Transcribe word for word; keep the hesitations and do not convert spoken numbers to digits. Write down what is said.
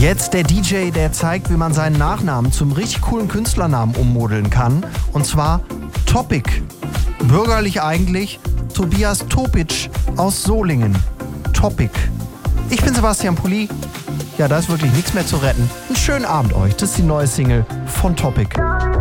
Jetzt der D J, der zeigt, wie man seinen Nachnamen zum richtig coolen Künstlernamen ummodeln kann. Und zwar Topic. Bürgerlich eigentlich Tobias Topic aus Solingen. Topic. Ich bin Sebastian Pulli. Ja, da ist wirklich nichts mehr zu retten. Einen schönen Abend euch. Das ist die neue Single von Topic.